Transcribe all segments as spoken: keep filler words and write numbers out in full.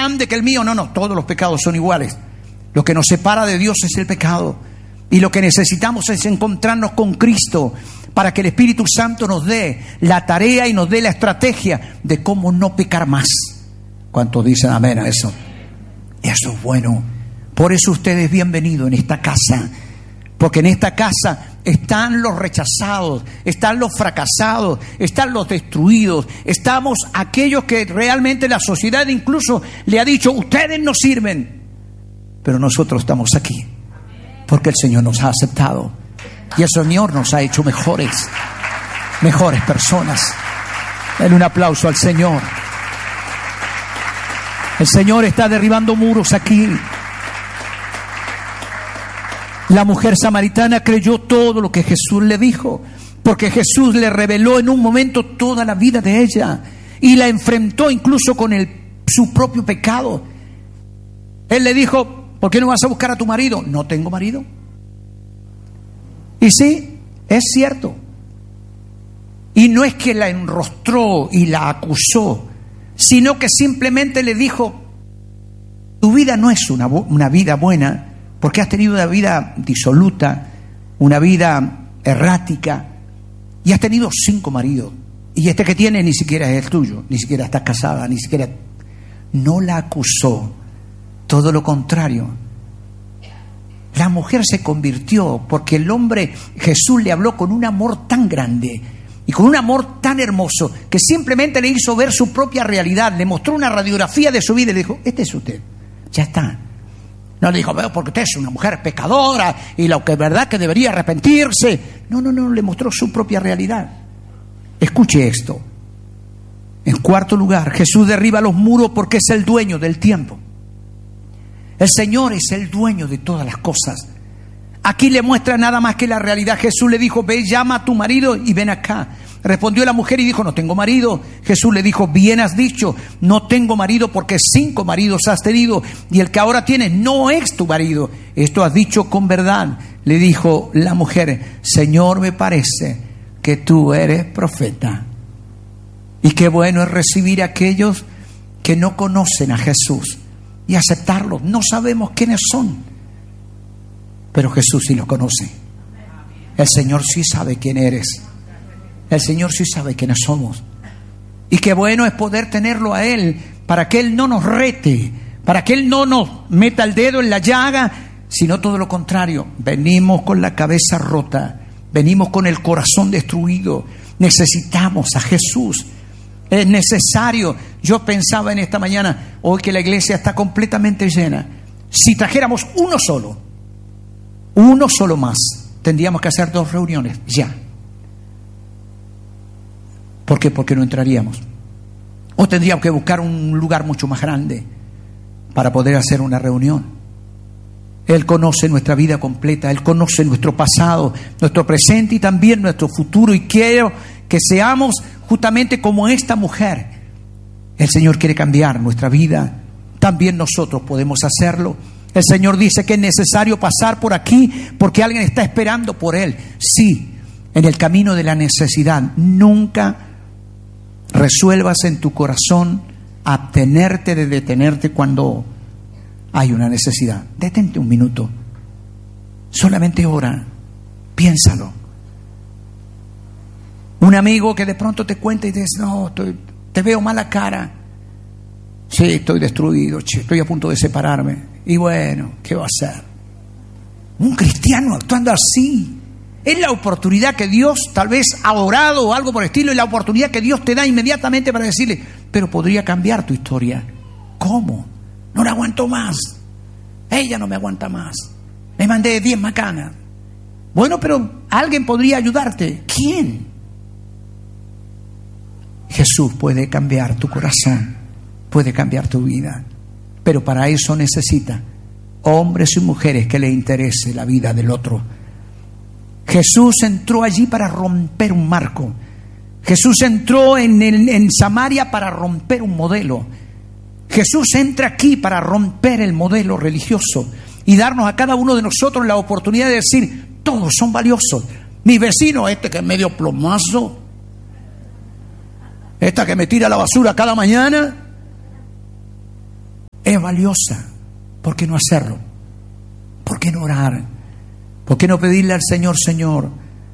grande que el mío. No, no, todos los pecados son iguales. Lo que nos separa de Dios es el pecado. Y lo que necesitamos es encontrarnos con Cristo para que el Espíritu Santo nos dé la tarea y nos dé la estrategia de cómo no pecar más. ¿Cuántos dicen amén a eso? Eso es bueno. Por eso usted es bienvenido en esta casa. Porque en esta casa están los rechazados, están los fracasados, están los destruidos. Estamos aquellos que realmente la sociedad incluso le ha dicho, ustedes no sirven. Pero nosotros estamos aquí porque el Señor nos ha aceptado. Y el Señor nos ha hecho mejores, mejores personas. Denle un aplauso al Señor. El Señor está derribando muros aquí. La mujer samaritana creyó todo lo que Jesús le dijo, porque Jesús le reveló en un momento toda la vida de ella y la enfrentó incluso con el, su propio pecado. Él le dijo, ¿por qué no vas a buscar a tu marido? No tengo marido. Y sí, es cierto. Y no es que la enrostró y la acusó, sino que simplemente le dijo, tu vida no es una, una vida buena, porque has tenido una vida disoluta, una vida errática, y has tenido cinco maridos. Y este que tienes ni siquiera es el tuyo, ni siquiera estás casada, ni siquiera... No la acusó, todo lo contrario. La mujer se convirtió porque el hombre, Jesús, le habló con un amor tan grande y con un amor tan hermoso que simplemente le hizo ver su propia realidad, le mostró una radiografía de su vida y le dijo, este es usted, ya está. No le dijo, veo porque usted es una mujer pecadora y lo que es verdad que debería arrepentirse. No, no, no, le mostró su propia realidad. Escuche esto. En cuarto lugar, Jesús derriba los muros porque es el dueño del tiempo. El Señor es el dueño de todas las cosas. Aquí le muestra nada más que la realidad. Jesús le dijo, ve, llama a tu marido y ven acá. Respondió la mujer y dijo, no tengo marido. Jesús le dijo, bien has dicho, no tengo marido porque cinco maridos has tenido y el que ahora tienes no es tu marido. Esto has dicho con verdad. Le dijo la mujer, Señor, me parece que tú eres profeta. Y qué bueno es recibir a aquellos que no conocen a Jesús y aceptarlos. No sabemos quiénes son, pero Jesús sí los conoce. El Señor sí sabe quién eres. El Señor sí sabe quiénes somos. Y qué bueno es poder tenerlo a Él para que Él no nos rete, para que Él no nos meta el dedo en la llaga, sino todo lo contrario. Venimos con la cabeza rota, venimos con el corazón destruido. Necesitamos a Jesús. Es necesario. Yo pensaba en esta mañana, hoy que la iglesia está completamente llena, si trajéramos uno solo, uno solo más, tendríamos que hacer dos reuniones ya. ¿Por qué? Porque no entraríamos. O tendríamos que buscar un lugar mucho más grande para poder hacer una reunión. Él conoce nuestra vida completa, Él conoce nuestro pasado, nuestro presente y también nuestro futuro. Y quiero que seamos justamente como esta mujer. El Señor quiere cambiar nuestra vida. También nosotros podemos hacerlo. El Señor dice que es necesario pasar por aquí porque alguien está esperando por Él. Sí, en el camino de la necesidad. Nunca resuelvas en tu corazón abstenerte de detenerte cuando hay una necesidad. Detente un minuto. Solamente ora. Piénsalo. Un amigo que de pronto te cuenta y te dice, no, estoy, te veo mala cara. Sí, estoy destruido, estoy a punto de separarme. Y bueno, ¿qué va a hacer? Un cristiano actuando así. Es la oportunidad que Dios tal vez ha orado o algo por el estilo, y la oportunidad que Dios te da inmediatamente para decirle, pero podría cambiar tu historia. ¿Cómo? No la aguanto más. Ella no me aguanta más. Le mandé diez macanas. Bueno, pero alguien podría ayudarte. ¿Quién? Jesús puede cambiar tu corazón, puede cambiar tu vida, pero para eso necesita hombres y mujeres que le interese la vida del otro. Jesús entró allí para romper un marco. Jesús entró en, el, en Samaria para romper un modelo. Jesús entra aquí para romper el modelo religioso y darnos a cada uno de nosotros la oportunidad de decir, todos son valiosos. Mi vecino, este que es medio plomazo, esta que me tira la basura cada mañana, es valiosa. ¿Por qué no hacerlo? ¿Por qué no orar? ¿Por qué no pedirle al Señor, Señor,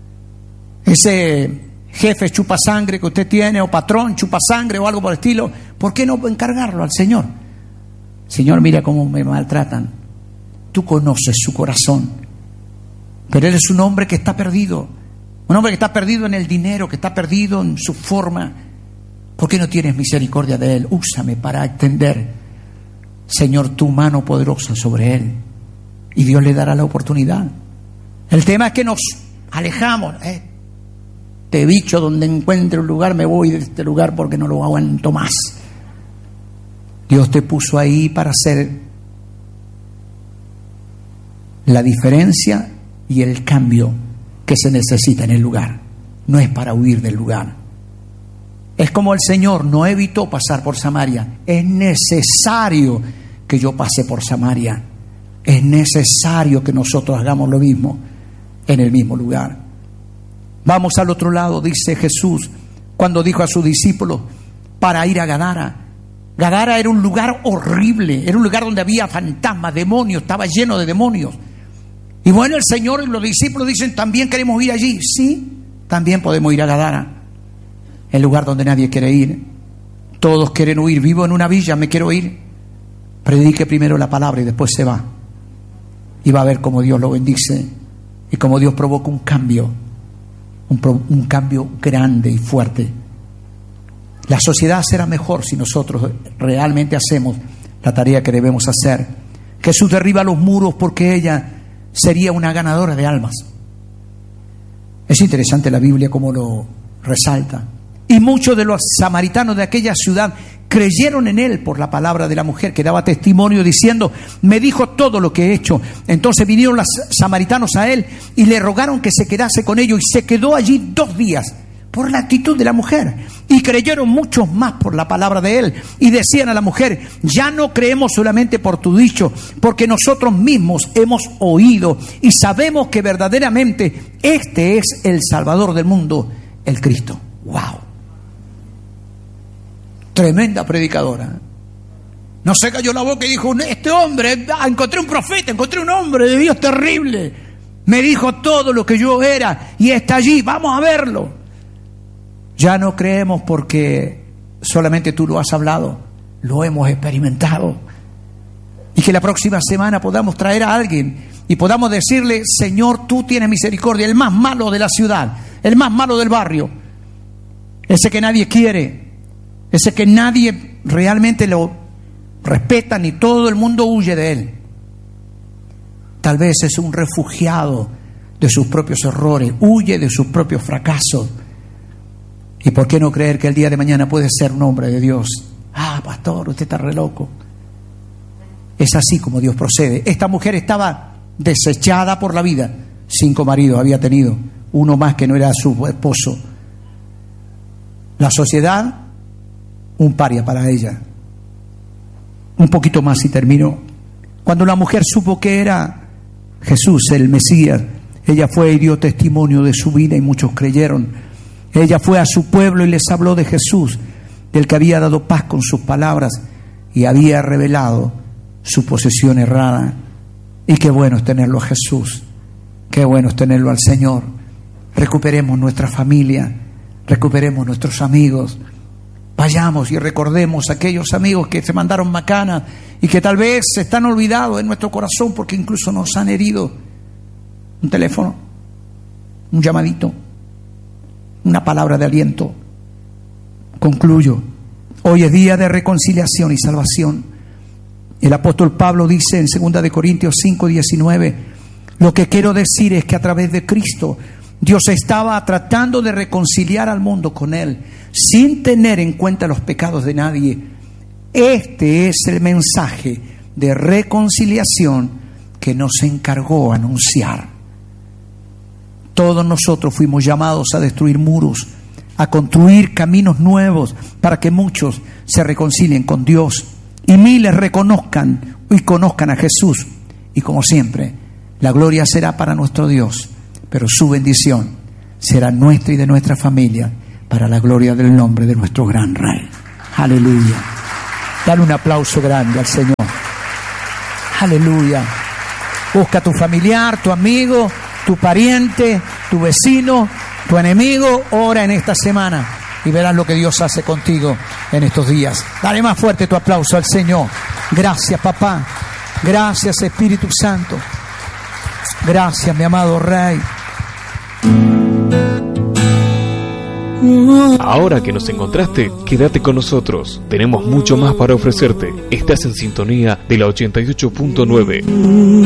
ese jefe chupasangre que usted tiene, o patrón chupasangre o algo por el estilo, ¿por qué no encargarlo al Señor? Señor, mira cómo me maltratan. Tú conoces su corazón, pero él es un hombre que está perdido, un hombre que está perdido en el dinero, que está perdido en su forma. ¿Por qué no tienes misericordia de él? Úsame para extender, Señor, tu mano poderosa sobre él, y Dios le dará la oportunidad. El tema es que nos alejamos. ¿eh? Este bicho, donde encuentre un lugar, me voy de este lugar porque no lo aguanto más. Dios te puso ahí para hacer la diferencia y el cambio que se necesita en el lugar. No es para huir del lugar. Es como el Señor no evitó pasar por Samaria. Es necesario que yo pase por Samaria. Es necesario que nosotros hagamos lo mismo en el mismo lugar. Vamos al otro lado, dice Jesús, cuando dijo a sus discípulos para ir a Gadara. Gadara era un lugar horrible, era un lugar donde había fantasmas, demonios, estaba lleno de demonios. Y bueno, el Señor y los discípulos dicen, ¿también queremos ir allí? Sí, también podemos ir a Gadara, el lugar donde nadie quiere ir. Todos quieren huir. Vivo en una villa, me quiero ir. Predique primero la palabra y después se va. Y va a ver cómo Dios lo bendice y cómo Dios provoca un cambio, un, pro, un cambio grande y fuerte. La sociedad será mejor si nosotros realmente hacemos la tarea que debemos hacer. Jesús derriba los muros porque ella sería una ganadora de almas. Es interesante la Biblia como lo resalta. Y muchos de los samaritanos de aquella ciudad creyeron en él por la palabra de la mujer, que daba testimonio diciendo, me dijo todo lo que he hecho. Entonces vinieron los samaritanos a él y le rogaron que se quedase con ellos, y se quedó allí dos días por la actitud de la mujer. Y creyeron muchos más por la palabra de él, y decían a la mujer, ya no creemos solamente por tu dicho, porque nosotros mismos hemos oído y sabemos que verdaderamente este es el Salvador del mundo, el Cristo. ¡Wow! Tremenda predicadora. No se cayó la boca y dijo, este hombre, ah, encontré un profeta, encontré un hombre de Dios terrible, me dijo todo lo que yo era y está allí, vamos a verlo. Ya no creemos porque solamente tú lo has hablado, lo hemos experimentado. Y que la próxima semana podamos traer a alguien y podamos decirle, Señor, tú tienes misericordia, el más malo de la ciudad, el más malo del barrio, ese que nadie quiere, ese que nadie realmente lo respeta, ni todo el mundo huye de él. Tal vez es un refugiado de sus propios errores, huye de sus propios fracasos. ¿Y por qué no creer que el día de mañana puede ser un hombre de Dios? Ah, pastor, usted está re loco. Es así como Dios procede. Esta mujer estaba desechada por la vida. Cinco maridos había tenido, uno más que no era su esposo. La sociedad, un paria para ella. Un poquito más y termino. Cuando la mujer supo que era Jesús, el Mesías, ella fue y dio testimonio de su vida y muchos creyeron. Ella fue a su pueblo y les habló de Jesús, del que había dado paz con sus palabras y había revelado su posesión errada. Y qué bueno es tenerlo a Jesús, qué bueno es tenerlo al Señor. Recuperemos nuestra familia, recuperemos nuestros amigos. Vayamos y recordemos a aquellos amigos que se mandaron macanas y que tal vez están olvidados en nuestro corazón porque incluso nos han herido. Un teléfono, un llamadito, una palabra de aliento. Concluyo. Hoy es día de reconciliación y salvación. El apóstol Pablo dice en segunda de Corintios cinco diecinueve, lo que quiero decir es que a través de Cristo Dios estaba tratando de reconciliar al mundo con Él, sin tener en cuenta los pecados de nadie. Este es el mensaje de reconciliación que nos encargó anunciar. Todos nosotros fuimos llamados a destruir muros, a construir caminos nuevos para que muchos se reconcilien con Dios y miles reconozcan y conozcan a Jesús. Y como siempre, la gloria será para nuestro Dios, pero su bendición será nuestra y de nuestra familia para la gloria del nombre de nuestro gran Rey. Aleluya. Dale un aplauso grande al Señor. Aleluya. Busca a tu familiar, tu amigo, tu pariente, tu vecino, tu enemigo. Ora en esta semana y verás lo que Dios hace contigo en estos días. Dale más fuerte tu aplauso al Señor. Gracias, papá. Gracias, Espíritu Santo. Gracias, mi amado Rey. Ahora que nos encontraste, quédate con nosotros. Tenemos mucho más para ofrecerte. Estás en sintonía de la ochenta y ocho punto nueve.